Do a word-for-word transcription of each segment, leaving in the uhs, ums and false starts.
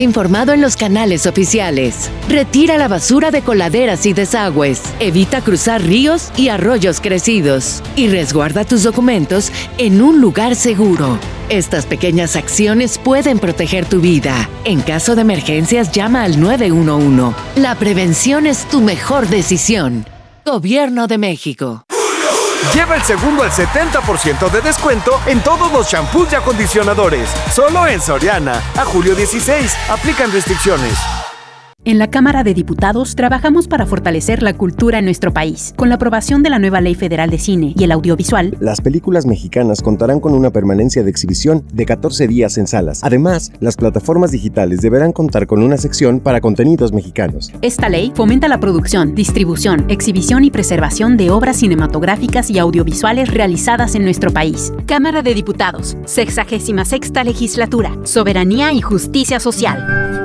Informado en los canales oficiales. Retira la basura de coladeras y desagües. Evita cruzar ríos y arroyos crecidos. Y resguarda tus documentos en un lugar seguro. Estas pequeñas acciones pueden proteger tu vida. En caso de emergencias, llama al nueve uno uno. La prevención es tu mejor decisión. Gobierno de México. Lleva el segundo al setenta por ciento de descuento en todos los shampoos y acondicionadores. Solo en Soriana. A julio dieciséis. Aplican restricciones. En la Cámara de Diputados trabajamos para fortalecer la cultura en nuestro país. Con la aprobación de la nueva Ley Federal de Cine y el Audiovisual, las películas mexicanas contarán con una permanencia de exhibición de catorce días en salas. Además, las plataformas digitales deberán contar con una sección para contenidos mexicanos. Esta ley fomenta la producción, distribución, exhibición y preservación de obras cinematográficas y audiovisuales realizadas en nuestro país. Cámara de Diputados, sexagésima sexta Legislatura, Soberanía y Justicia Social.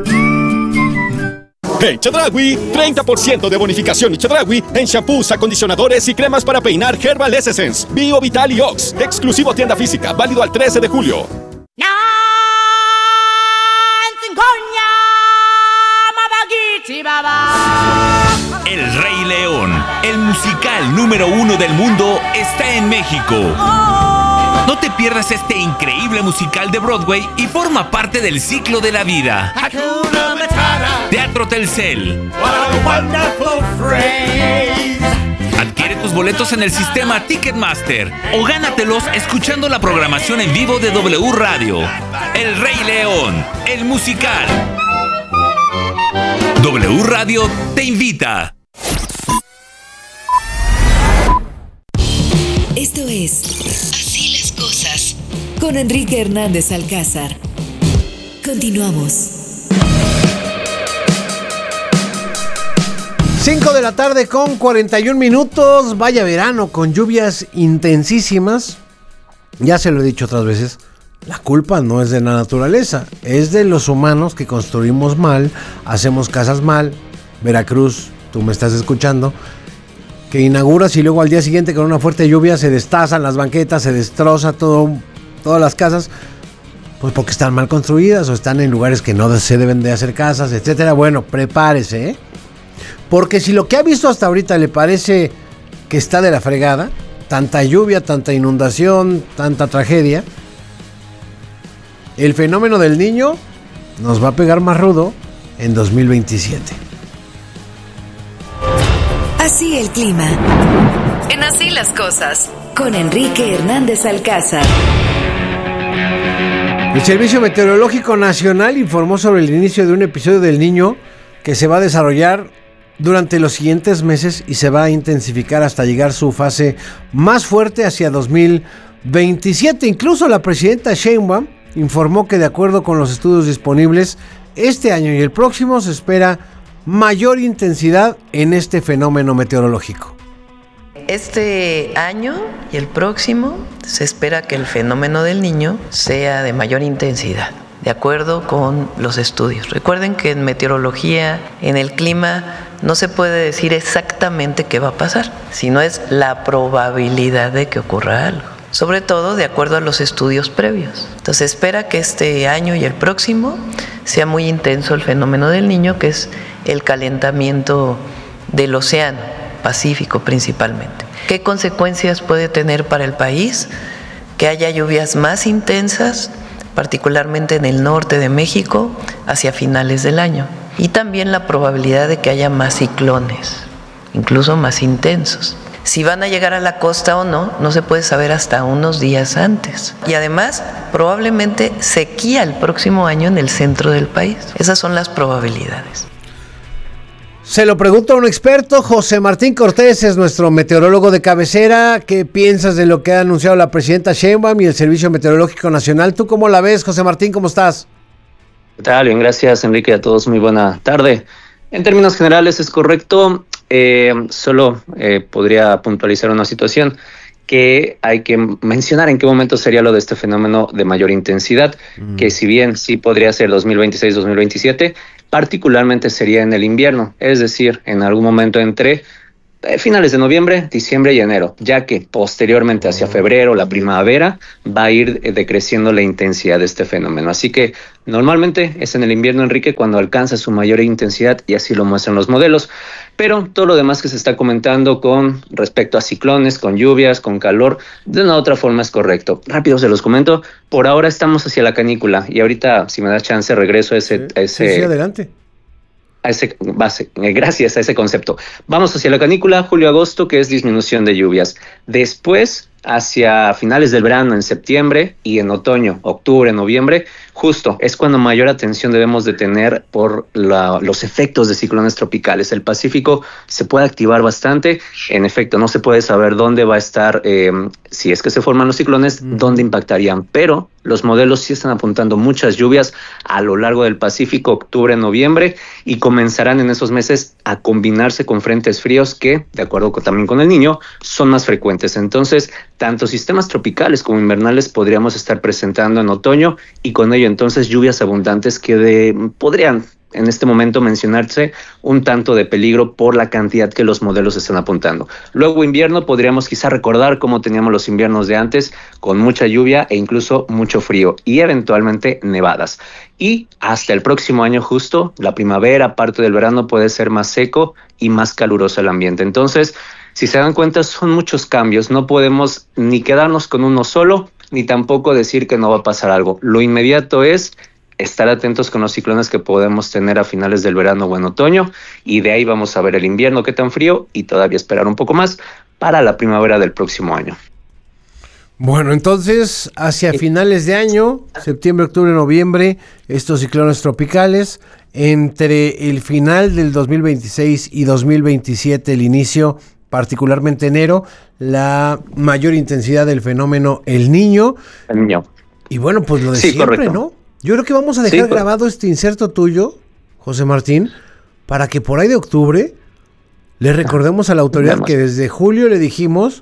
En Chedraui, treinta por ciento de bonificación y Chedraui en shampoos, acondicionadores y cremas para peinar Herbal Essence, Bio Vital y Ox. Exclusivo tienda física, válido al trece de julio. El Rey León, el musical número uno del mundo, está en México. No te pierdas este increíble musical de Broadway y forma parte del ciclo de la vida. Teatro Telcel. Adquiere tus boletos en el sistema Ticketmaster o gánatelos escuchando la programación en vivo de W Radio. El Rey León, el musical. W Radio te invita. Esto es Así las Cosas con Enrique Hernández Alcázar. Continuamos. cinco de la tarde con cuarenta y un minutos. Vaya verano con lluvias intensísimas. Ya se lo he dicho otras veces. La culpa no es de la naturaleza, es de los humanos que construimos mal, hacemos casas mal. Veracruz, tú me estás escuchando, que inauguras y luego al día siguiente con una fuerte lluvia se destazan las banquetas, se destroza todo, todas las casas, pues porque están mal construidas o están en lugares que no se deben de hacer casas, etcétera. Bueno, prepárese, ¿eh? Porque si lo que ha visto hasta ahorita le parece que está de la fregada, tanta lluvia, tanta inundación, tanta tragedia, el fenómeno del Niño nos va a pegar más rudo en dos mil veintisiete. Así el clima. En Así las Cosas, con Enrique Hernández Alcázar. El Servicio Meteorológico Nacional informó sobre el inicio de un episodio del Niño que se va a desarrollar durante los siguientes meses y se va a intensificar hasta llegar su fase más fuerte hacia dos mil veintisiete. Incluso la presidenta Sheinbaum informó que de acuerdo con los estudios disponibles, este año y el próximo se espera mayor intensidad en este fenómeno meteorológico. Este año y el próximo se espera que el fenómeno del Niño sea de mayor intensidad, de acuerdo con los estudios. Recuerden que en meteorología, en el clima, no se puede decir exactamente qué va a pasar, sino es la probabilidad de que ocurra algo, sobre todo de acuerdo a los estudios previos. Entonces espera que este año y el próximo sea muy intenso el fenómeno del Niño, que es el calentamiento del océano Pacífico principalmente. ¿Qué consecuencias puede tener para el país? Que haya lluvias más intensas, particularmente en el norte de México, hacia finales del año. Y también la probabilidad de que haya más ciclones, incluso más intensos. Si van a llegar a la costa o no, no se puede saber hasta unos días antes. Y además, probablemente sequía el próximo año en el centro del país. Esas son las probabilidades. Se lo pregunto a un experto. José Martín Cortés es nuestro meteorólogo de cabecera. ¿Qué piensas de lo que ha anunciado la presidenta Sheinbaum y el Servicio Meteorológico Nacional? ¿Tú cómo la ves, José Martín? ¿Cómo estás? ¿Qué tal? Bien, gracias, Enrique. A todos muy buena tarde. En términos generales es correcto. Eh, solo eh, podría puntualizar una situación que hay que mencionar en qué momento sería lo de este fenómeno de mayor intensidad, mm. que si bien sí podría ser dos mil veintiséis dos mil veintisiete, particularmente sería en el invierno, es decir, en algún momento entre eh, finales de noviembre, diciembre y enero, ya que posteriormente hacia febrero, la primavera, va a ir eh, decreciendo la intensidad de este fenómeno. Así que normalmente es en el invierno, Enrique, cuando alcanza su mayor intensidad y así lo muestran los modelos. Pero todo lo demás que se está comentando con respecto a ciclones, con lluvias, con calor, de una u otra forma es correcto. Rápido se los comento. Por ahora estamos hacia la canícula y ahorita, si me das chance, regreso a ese... Sí, a ese sí, sí, adelante. A ese base, eh, gracias a ese concepto. Vamos hacia la canícula, julio-agosto, que es disminución de lluvias. Después, hacia finales del verano, en septiembre, y en otoño, octubre, noviembre, justo es cuando mayor atención debemos de tener por la, los efectos de ciclones tropicales. El Pacífico se puede activar bastante. En efecto, no se puede saber dónde va a estar, eh, si es que se forman los ciclones, mm. dónde impactarían, pero los modelos sí están apuntando muchas lluvias a lo largo del Pacífico, octubre, noviembre, y comenzarán en esos meses a combinarse con frentes fríos que, de acuerdo con, también con el Niño, son más frecuentes. Entonces, tanto sistemas tropicales como invernales podríamos estar presentando en otoño y con ello entonces lluvias abundantes que de, podrían en este momento mencionarse un tanto de peligro por la cantidad que los modelos están apuntando. Luego invierno, podríamos quizá recordar cómo teníamos los inviernos de antes, con mucha lluvia e incluso mucho frío y eventualmente nevadas. Y hasta el próximo año justo, la primavera, parte del verano puede ser más seco y más caluroso el ambiente. Entonces, si se dan cuenta, son muchos cambios. No podemos ni quedarnos con uno solo, ni tampoco decir que no va a pasar algo. Lo inmediato es estar atentos con los ciclones que podemos tener a finales del verano o en otoño, y de ahí vamos a ver el invierno qué tan frío y todavía esperar un poco más para la primavera del próximo año. Bueno, entonces hacia finales de año, septiembre, octubre, noviembre, estos ciclones tropicales, entre el final del dos mil veintiséis y dos mil veintisiete, el inicio, particularmente enero, la mayor intensidad del fenómeno El Niño. El Niño. Y bueno, pues lo de sí, siempre, correcto. ¿no? Yo creo que vamos a dejar sí, grabado este inserto tuyo, José Martín, para que por ahí de octubre le recordemos a la autoridad Vamos. que desde julio le dijimos,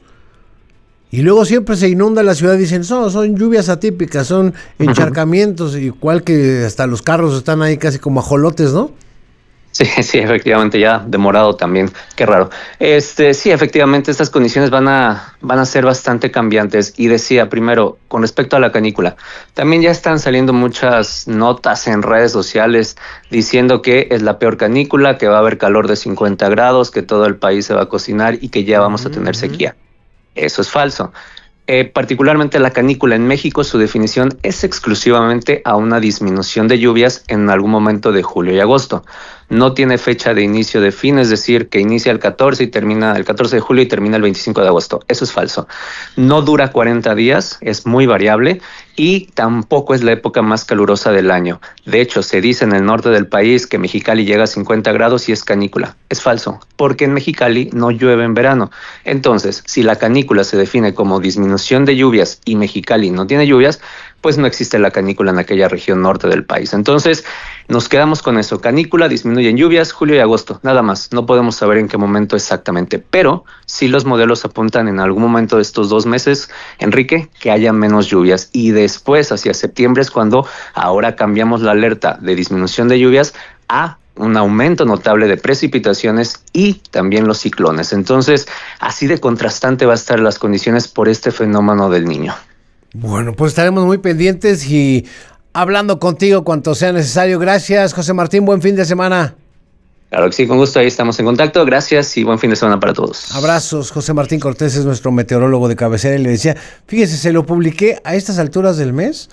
y luego siempre se inunda la ciudad, dicen, no, son lluvias atípicas, son encharcamientos, igual que hasta los carros están ahí casi como ajolotes, ¿no? Sí, sí, efectivamente, ya demorado también, qué raro. Este, sí, efectivamente, estas condiciones van a, van a ser bastante cambiantes. Y decía, primero, con respecto a la canícula, también ya están saliendo muchas notas en redes sociales diciendo que es la peor canícula, que va a haber calor de cincuenta grados, que todo el país se va a cocinar y que ya vamos a tener sequía. Eso es falso. Eh, particularmente la canícula en México, su definición es exclusivamente a una disminución de lluvias en algún momento de julio y agosto. No tiene fecha de inicio de fin, es decir, que inicia el catorce y termina el catorce de julio y termina el veinticinco de agosto. Eso es falso. No dura cuarenta días, es muy variable y tampoco es la época más calurosa del año. De hecho, se dice en el norte del país que Mexicali llega a cincuenta grados y es canícula. Es falso, porque en Mexicali no llueve en verano. Entonces, si la canícula se define como disminución de lluvias y Mexicali no tiene lluvias, pues no existe la canícula en aquella región norte del país. Entonces, nos quedamos con eso. Canícula, disminuye en lluvias, julio y agosto, nada más. No podemos saber en qué momento exactamente, pero sí los modelos apuntan en algún momento de estos dos meses, Enrique, que haya menos lluvias. Y después, hacia septiembre, es cuando ahora cambiamos la alerta de disminución de lluvias a un aumento notable de precipitaciones y también los ciclones. Entonces, así de contrastante va a estar las condiciones por este fenómeno del Niño. Bueno, pues estaremos muy pendientes y hablando contigo cuanto sea necesario. Gracias, José Martín. Buen fin de semana. Claro que sí, con gusto. Ahí estamos en contacto. Gracias y buen fin de semana para todos. Abrazos. José Martín Cortés es nuestro meteorólogo de cabecera y le decía, fíjese, se lo publiqué a estas alturas del mes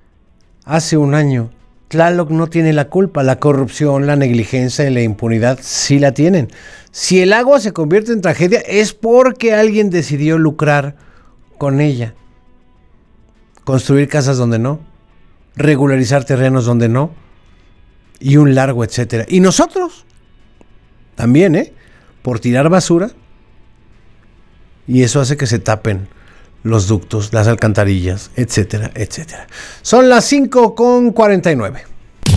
hace un año. Tlaloc no tiene la culpa. La corrupción, la negligencia y la impunidad sí la tienen. Si el agua se convierte en tragedia es porque alguien decidió lucrar con ella. Construir casas donde no, regularizar terrenos donde no, y un largo etcétera. Y nosotros también, ¿eh? Por tirar basura, y eso hace que se tapen los ductos, las alcantarillas, etcétera, etcétera. Son las cinco con cuarenta y nueve.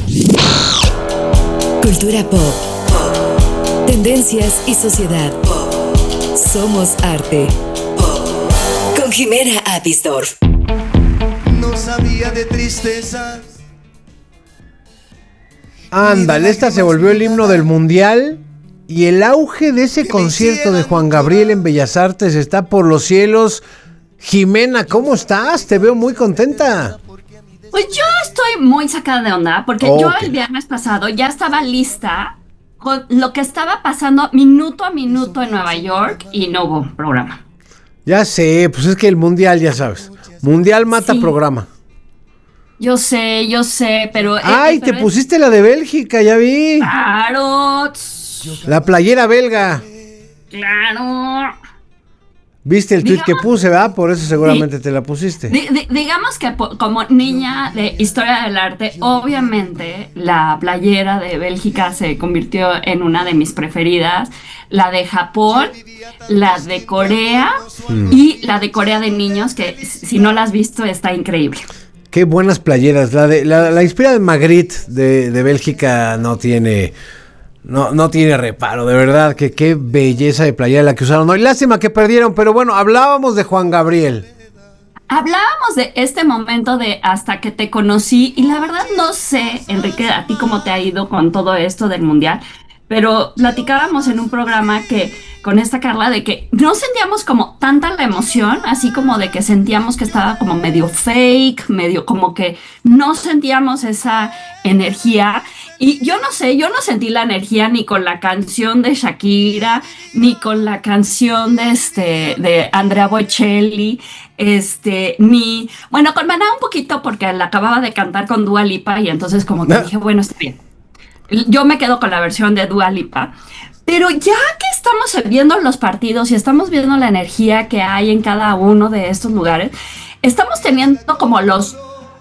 Cultura pop, tendencias y sociedad. Somos arte. Con Jimena Apisdorf. No sabía de tristezas. Ándale, esta se volvió el himno del mundial y el auge de ese concierto de Juan Gabriel en Bellas Artes está por los cielos. Jimena, ¿cómo estás? Te veo muy contenta. Pues yo estoy muy sacada de onda porque okay. yo el viernes pasado ya estaba lista con lo que estaba pasando minuto a minuto en Nueva York y no hubo programa. Ya sé, pues es que el mundial, ya sabes, mundial mata sí. programa. Yo sé, yo sé, pero... ¡Ay, eh, pero te es... pusiste la de Bélgica, ya vi! ¡Claro! La playera belga. ¡Claro! ¿Viste el digamos, tweet que puse, verdad? Por eso seguramente di, te la pusiste. Di, di, digamos que po, como niña de historia del arte, obviamente la playera de Bélgica se convirtió en una de mis preferidas. La de Japón, la de Corea hmm. y la de Corea de niños, que si no la has visto está increíble. Qué buenas playeras. La de la, la inspirada de Magritte de, de Bélgica no tiene... No, no tiene reparo, de verdad, que qué belleza de playera la que usaron hoy. Lástima que perdieron, pero bueno, hablábamos de Juan Gabriel. Hablábamos de este momento de hasta que te conocí, y la verdad no sé, Enrique, a ti cómo te ha ido con todo esto del mundial, pero platicábamos en un programa que con esta Carla de que no sentíamos como tanta la emoción, así como de que sentíamos que estaba como medio fake, medio como que no sentíamos esa energía. Y yo no sé, yo no sentí la energía ni con la canción de Shakira, ni con la canción de este de Andrea Bocelli, este, ni... Bueno, con Maná un poquito porque la acababa de cantar con Dua Lipa y entonces como que dije, bueno, está bien. Yo me quedo con la versión de Dua Lipa. Pero ya que estamos viendo los partidos y estamos viendo la energía que hay en cada uno de estos lugares, estamos teniendo como los...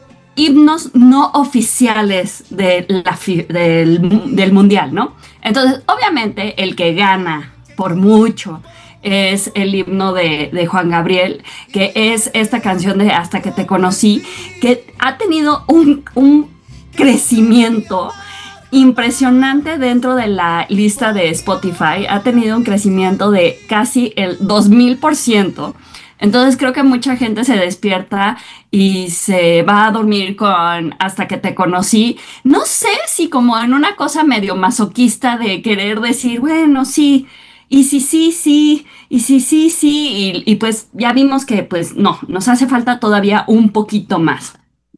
himnos no oficiales de la, del, del mundial, ¿no? Entonces, obviamente, el que gana por mucho es el himno de, de Juan Gabriel, que es esta canción de Hasta que te conocí, que ha tenido un, un crecimiento impresionante dentro de la lista de Spotify. Ha tenido un crecimiento de casi el dos mil por ciento. Entonces creo que mucha gente se despierta y se va a dormir con Hasta que te conocí. No sé si como en una cosa medio masoquista de querer decir, bueno, sí, y sí, sí, sí, y sí, sí, sí, y, y pues ya vimos que pues no, nos hace falta todavía un poquito más.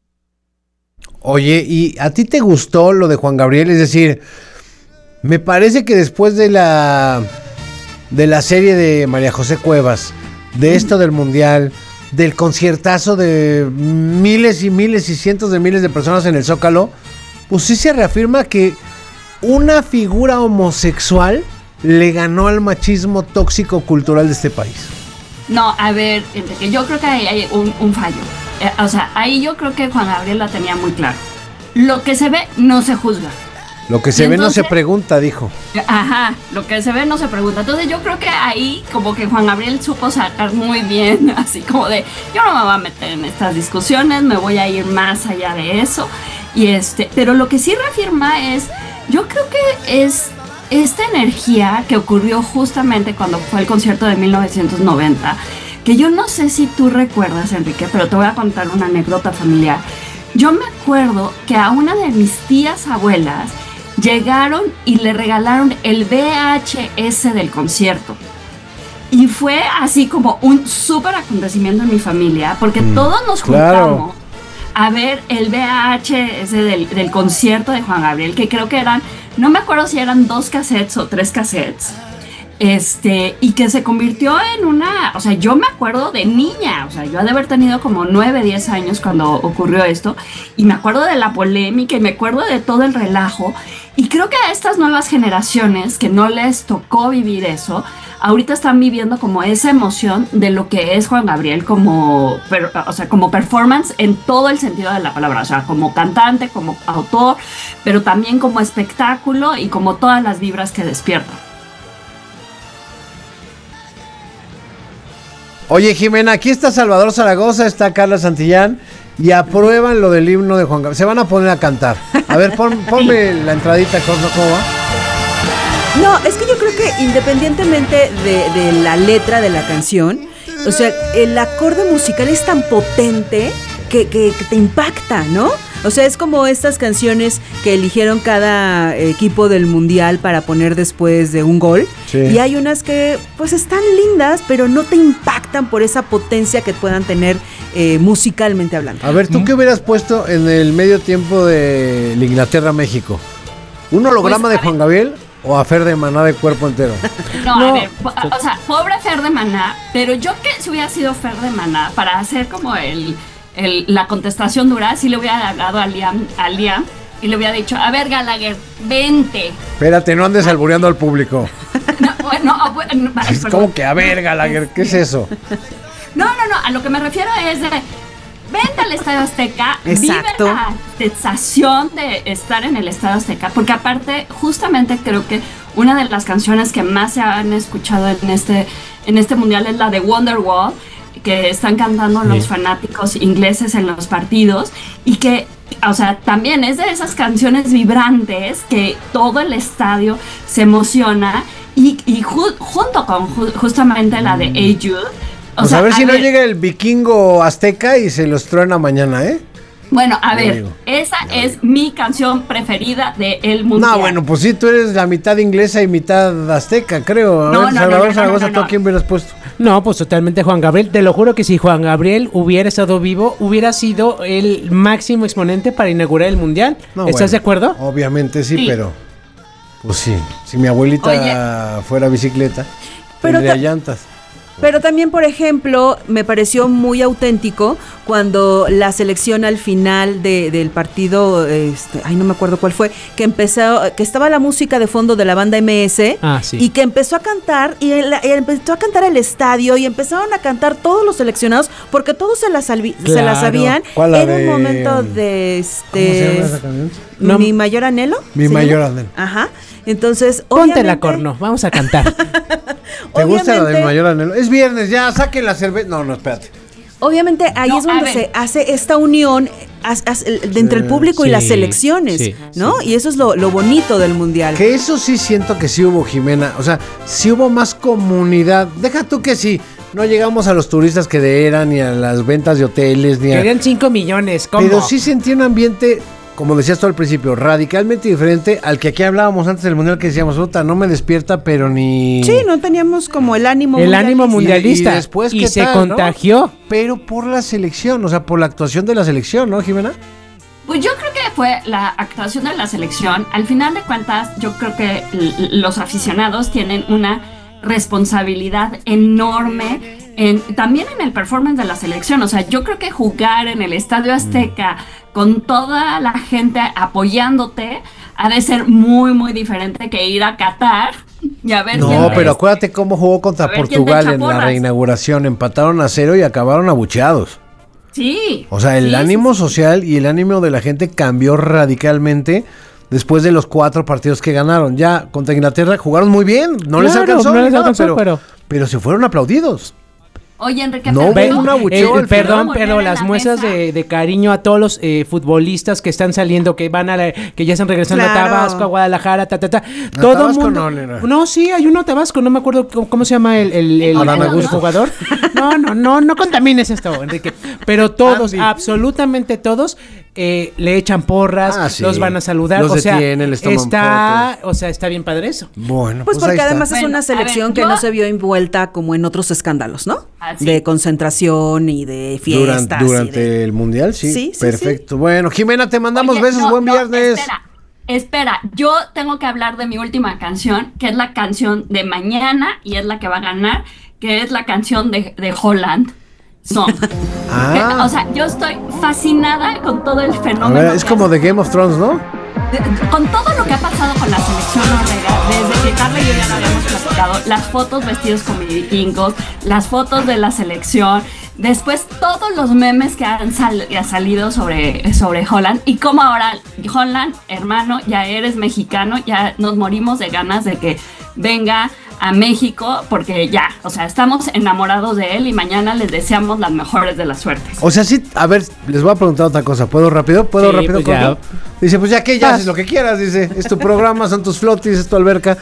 Oye, ¿y a ti te gustó lo de Juan Gabriel? Es decir, me parece que después de la, de la serie de María José Cuevas, de esto del mundial, del conciertazo de miles y miles y cientos de miles de personas en el Zócalo, pues sí se reafirma que una figura homosexual le ganó al machismo tóxico cultural de este país. No, a ver, Enrique, yo creo que ahí hay un, un fallo. Eh, o sea, ahí yo creo que Juan Gabriel la tenía muy claro. Lo que se ve no se juzga. Lo que se ve no se pregunta, dijo. Ajá, lo que se ve no se pregunta. Entonces yo creo que ahí como que Juan Gabriel supo sacar muy bien, así como de, yo no me voy a meter en estas discusiones, me voy a ir más allá de eso. Y este, pero lo que sí reafirma es, yo creo que es esta energía que ocurrió justamente cuando fue el concierto de mil novecientos noventa, que yo no sé si tú recuerdas, Enrique, pero te voy a contar una anécdota familiar. Yo me acuerdo que a una de mis tías abuelas llegaron y le regalaron el V H S del concierto. Y fue así como un súper acontecimiento en mi familia, porque mm, todos nos juntamos claro. a ver el V H S del, del concierto de Juan Gabriel, que creo que eran, no me acuerdo si eran dos cassettes o tres cassettes. Este, y que se convirtió en una, o sea, yo me acuerdo de niña, o sea, yo he de haber tenido como nueve, diez años cuando ocurrió esto, y me acuerdo de la polémica y me acuerdo de todo el relajo, y creo que a estas nuevas generaciones que no les tocó vivir eso, ahorita están viviendo como esa emoción de lo que es Juan Gabriel como, per, o sea, como performance en todo el sentido de la palabra, o sea, como cantante, como autor, pero también como espectáculo y como todas las vibras que despierta. Oye, Jimena, aquí está Salvador Zaragoza, está Carla Santillán y aprueban lo del himno de Juan Gabriel. Se van a poner a cantar. A ver, pon, ponme la entradita, ¿cómo va? No, es que yo creo que independientemente de, de la letra de la canción, o sea, el acorde musical es tan potente que, que, que te impacta, ¿no? O sea, es como estas canciones que eligieron cada equipo del mundial para poner después de un gol. Sí. Y hay unas que pues están lindas, pero no te impactan por esa potencia que puedan tener eh, musicalmente hablando. A ver, ¿tú qué hubieras puesto en el medio tiempo de Inglaterra-México? ¿Un holograma pues, de Juan Gabriel o a Fer de Maná de cuerpo entero? No, no, a ver, o sea, pobre Fer de Maná, pero yo que si hubiera sido Fer de Maná, para hacer como el, el la contestación dura, sí le hubiera hablado a Liam, a Liam y le hubiera dicho, a ver, Gallagher, vente. Espérate, no andes albureando al público. No, bueno, bueno, es como que, a ver, Gallagher, ¿qué es eso? No, no, no, a lo que me refiero es de, vente al Estadio Azteca, exacto, vive la sensación de estar en el Estadio Azteca, porque aparte, justamente creo que una de las canciones que más se han escuchado en este, en este mundial es la de Wonderwall, que están cantando los fanáticos ingleses en los partidos, y que, o sea, también es de esas canciones vibrantes que todo el estadio se emociona, y, y ju- junto con ju- justamente la de Hey Jude. O pues sea, a ver a si ver, no llega el vikingo azteca y se los truena mañana, ¿eh? Bueno, a ver, digo, esa es digo. mi canción preferida de El Mundial. No, bueno, pues sí, tú eres la mitad inglesa y mitad azteca, creo. A no, ver, no, Salvador no, no, Zaragoza, no, no, no. ¿tú a quién hubieras puesto? No, pues totalmente Juan Gabriel. Te lo juro que si Juan Gabriel hubiera estado vivo, hubiera sido el máximo exponente para inaugurar el Mundial. No, ¿estás bueno, de acuerdo? Obviamente sí, sí, pero pues sí, si mi abuelita Oye. fuera bicicleta, pero tendría ta- llantas. Pero también, por ejemplo, me pareció muy auténtico cuando la selección al final de, del partido, este, ay, no me acuerdo cuál fue, que empezó, que estaba la música de fondo de la banda M S, ah, sí. y que empezó a cantar, y, el, y empezó a cantar el estadio, y empezaron a cantar todos los seleccionados, porque todos se la, salvi- claro. se la sabían. ¿Cuál la Era de... un momento de este. ¿Cómo se llama esa canción? No. Mi mayor anhelo. Mi mayor anhelo. Ajá. Entonces, ponte obviamente... la corno, vamos a cantar. ¿Te gusta la del mayor anhelo? Es viernes, ya, saquen la cerveza. No, no, espérate. Obviamente ahí no, es donde se hace esta unión as, as, de entre el público sí, y las selecciones, sí, ¿no? Sí. Y eso es lo, lo bonito del mundial. Que eso sí siento que sí hubo, Jimena. O sea, sí hubo más comunidad. Deja tú que sí. No llegamos a los turistas que de eran, ni a las ventas de hoteles, ni a... Querían cinco millones, ¿cómo? Pero sí sentí un ambiente... Como decías tú al principio, radicalmente diferente al que aquí hablábamos antes del mundial, que decíamos, puta, no me despierta, pero ni... Sí, no teníamos como el ánimo el mundialista. ánimo mundialista. Y, y después, y ¿qué se tal, contagió. ¿no? Pero por la selección, o sea, por la actuación de la selección, ¿no, Jimena? Pues yo creo que fue la actuación de la selección. Al final de cuentas, yo creo que l- los aficionados tienen una responsabilidad enorme en, también en el performance de la selección. O sea, yo creo que jugar en el Estadio Azteca mm. con toda la gente apoyándote ha de ser muy, muy diferente que ir a Qatar y a ver No, quién pero es. acuérdate cómo jugó contra Portugal en la reinauguración. Empataron a cero y acabaron abucheados. Sí. O sea, el sí, ánimo sí, sí. social y el ánimo de la gente cambió radicalmente después de los cuatro partidos que ganaron. Ya contra Inglaterra jugaron muy bien, no claro, les alcanzó, no les nada, alcanzó pero, pero... pero se fueron aplaudidos. Oye, Enrique, no, pero un abucheo eh, perdón, pero las muestras de, de cariño a todos los eh, futbolistas que están saliendo, que van a la, que ya están regresando claro. a Tabasco, a Guadalajara, ta, ta, ta. A todo Tabasco mundo. No, no, no, sí, hay uno Tabasco, no me acuerdo cómo, cómo se llama el, el, el, el, el jugador. No, no, no, no contamines esto, Enrique. Pero todos, ah, absolutamente todos, eh, le echan porras, ah, sí. los van a saludar, los o sea, detienen, les toman está, fotos. O sea, está bien padre eso. Bueno, pues, pues porque además bueno, es una selección ver, que yo... no se vio envuelta como en otros escándalos, ¿no? Ah, sí. De concentración y de fiestas. Durante, durante y de... el mundial, sí. Sí, sí perfecto. Sí. Bueno, Jimena, te mandamos Oye, besos, no, buen no, viernes. Espera, espera, yo tengo que hablar de mi última canción, que es la canción de mañana y es la que va a ganar, que es la canción de, de Holland. Song. Ah. Que, o sea, yo estoy fascinada con todo el fenómeno. A ver, es como de Game of Thrones, ¿no? De, de, con todo lo que ha pasado con la selección noruega, desde que Carla y yo ya lo habíamos platicado, las fotos vestidos como vikingos, las fotos de la selección, después todos los memes que han sal, ha salido sobre, sobre Holland, y como ahora, Holland, hermano, ya eres mexicano, ya nos morimos de ganas de que venga a México, porque ya, o sea, estamos enamorados de él y mañana les deseamos las mejores de las suertes. O sea, sí, a ver, les voy a preguntar otra cosa. ¿Puedo rápido? ¿Puedo sí, rápido? Pues ya. Dice, pues ya que ya haces lo que quieras, dice. Es tu programa, son tus flotis, es tu alberca.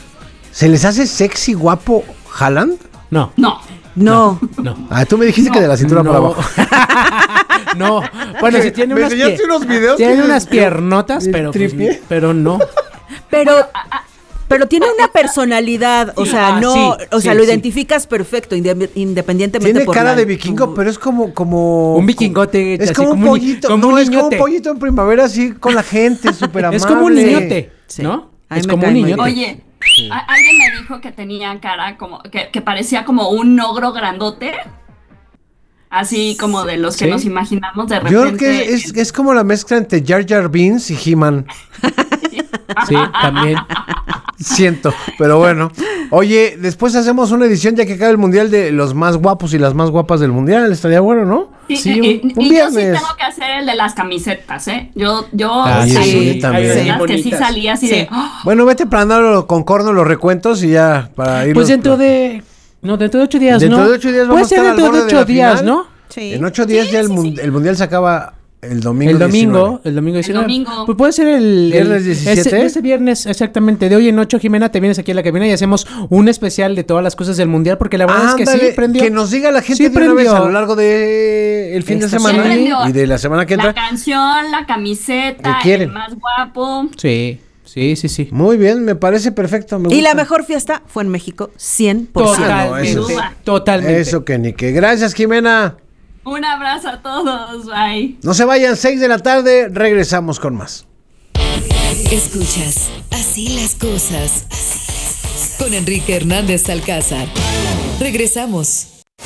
¿Se les hace sexy, guapo Haaland? No. No. No. No. Ah, tú me dijiste no, que de la cintura no. para abajo. No, bueno, si tiene ¿Me unas, enseñaste pie- unos videos? tiene que- unas piernotas, ¿El pero, pues, tripié? pero no. Pero, pero tiene una personalidad, o sea, Ah, no, sí, o sea, sí, lo sí. identificas perfecto, inde- independientemente Tiene por cara la- de vikingo, pero es como, como Un vikingote. es así como un ni- pollito, como no, un es como un niñote. pollito en primavera así con la gente, súper amable. Es como un niñote, Sí. ¿no? A mí Es me como cae un muy niñote. Oye, a- alguien me dijo que tenía cara como, que, que parecía como un ogro grandote. Así como de los que ¿Sí? nos imaginamos de repente. Yo creo que es, es como la mezcla entre Jar Jar Binks y He-Man. Sí, también. Siento, pero bueno. Oye, después hacemos una edición ya que acaba el mundial de los más guapos y las más guapas del mundial. Estaría bueno, ¿no? Sí, Sí, y, un, un y yo sí viernes. tengo que hacer el de las camisetas, ¿eh? Yo, yo Ah, sí, salí, sí, también. de las que sí Bonitas. salía así Sí. de. ¡oh! Bueno, vete planeando con corno los recuentos y ya para ir. Pues dentro de. No, dentro de ocho días, Dentro ¿no? de ocho días Puede vamos a ser estar al dentro de borde de ocho la días, final. ¿no? Sí. En ocho días Sí, ya el, sí, mun- el mundial se acaba el domingo. El domingo, diecinueve. el domingo diecinueve. domingo. Pues puede ser el Viernes el- diecisiete. Ese, ese viernes, exactamente. De hoy en ocho, Jimena, te vienes aquí a la cabina y hacemos un especial de todas las cosas del mundial, porque la verdad es que Ándale, sí prendió. que nos diga la gente Sí de una vez prendió. a lo largo de el fin de Esta semana semana. y de la semana que La entra. canción, la camiseta, ¿Qué quieren? el más guapo. Sí, sí, sí, sí. Muy bien, me parece perfecto. Me Y la gusta. mejor fiesta fue en México, cien por ciento. Totalmente. eso sí. Totalmente. Eso que ni que. Gracias, Jimena. Un abrazo a todos, bye. No se vayan, seis de la tarde, regresamos con más. Escuchas Así las cosas con Enrique Hernández Alcázar. Regresamos.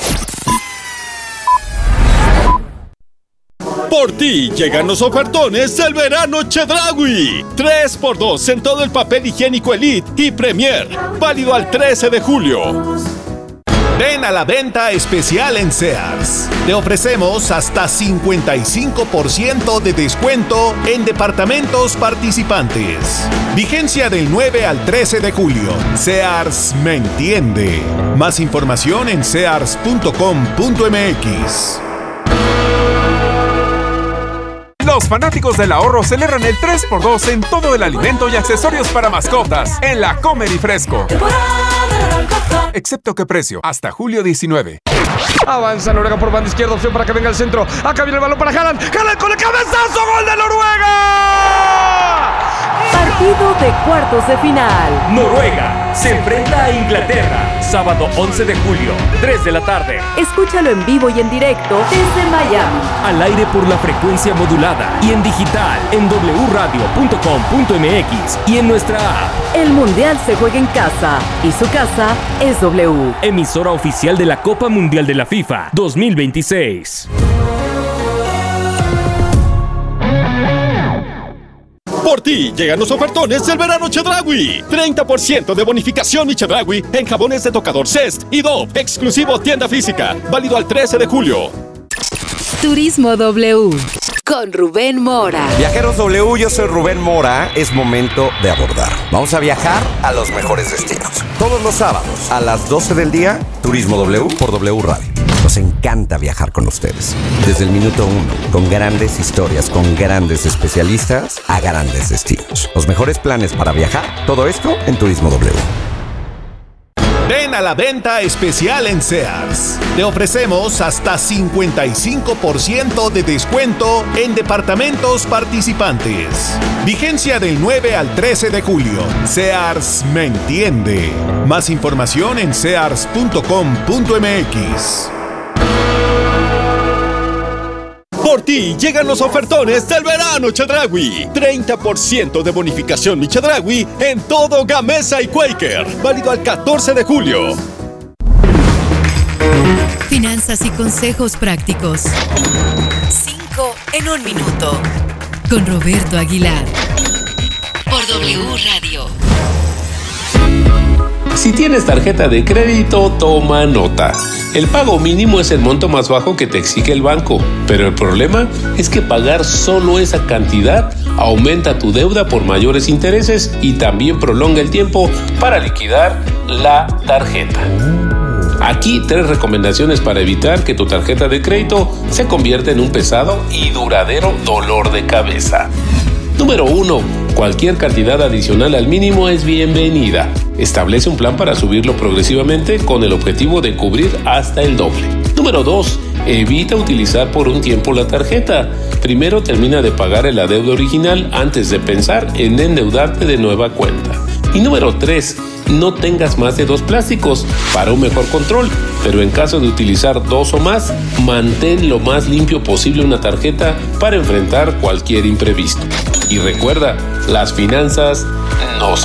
Por ti llegan los ofertones del verano Chedraui. tres por dos en todo el papel higiénico Elite y Premier. Válido al trece de julio. Ven a la venta especial en Sears. Te ofrecemos hasta cincuenta y cinco por ciento de descuento en departamentos participantes. Vigencia del nueve al trece de julio. Sears me entiende. Más información en sears punto com punto m x. Los fanáticos del ahorro celebran el tres por dos en todo el alimento y accesorios para mascotas en la Comer y Fresco. Excepto que precio, hasta julio diecinueve. Avanza Noruega por banda izquierda, opción para que venga el centro. Acá viene el balón para Haaland. Haaland con el cabezazo, gol de Noruega. Partido de cuartos de final. Noruega se enfrenta a Inglaterra. Sábado once de julio, tres de la tarde. Escúchalo en vivo y en directo desde Miami. Al aire por la frecuencia modulada y en digital en doble u radio punto com punto m x y en nuestra app. El Mundial se juega en casa y su casa es W. Emisora oficial de la Copa Mundial de la FIFA dos mil veintiséis. Por ti llegan los ofertones del verano Chedraui. treinta por ciento de bonificación y Chedraui en jabones de tocador Zest y Dove. Exclusivo tienda física. Válido al trece de julio. Turismo W con Rubén Mora. Viajeros W, yo soy Rubén Mora. Es momento de abordar. Vamos a viajar a los mejores destinos. Todos los sábados a las doce del día, Turismo W por W Radio. Nos encanta viajar con ustedes. Desde el minuto uno, con grandes historias, con grandes especialistas a grandes destinos. Los mejores planes para viajar, todo esto en Turismo W. Ven a la venta especial en Sears. Te ofrecemos hasta cincuenta y cinco por ciento de descuento en departamentos participantes. Vigencia del nueve al trece de julio. Sears me entiende. Más información en sears punto com punto m x. Por ti llegan los ofertones del verano Chedraui. treinta por ciento de bonificación mi Chedraui en todo Gamesa y Quaker. Válido al catorce de julio. Finanzas y consejos prácticos. Cinco en un minuto. Con Roberto Aguilar. Por W Radio. Si tienes tarjeta de crédito, toma nota. El pago mínimo es el monto más bajo que te exige el banco, pero el problema es que pagar solo esa cantidad aumenta tu deuda por mayores intereses y también prolonga el tiempo para liquidar la tarjeta. Aquí tres recomendaciones para evitar que tu tarjeta de crédito se convierta en un pesado y duradero dolor de cabeza. Número uno. Cualquier cantidad adicional al mínimo es bienvenida. Establece un plan para subirlo progresivamente con el objetivo de cubrir hasta el doble. Número dos. evita utilizar por un tiempo la tarjeta. Primero termina de pagar el adeudo original antes de pensar en endeudarte de nueva cuenta. Y número tres, no tengas más de dos plásticos para un mejor control, pero en caso de utilizar dos o más, mantén lo más limpio posible una tarjeta para enfrentar cualquier imprevisto. Y recuerda, las finanzas no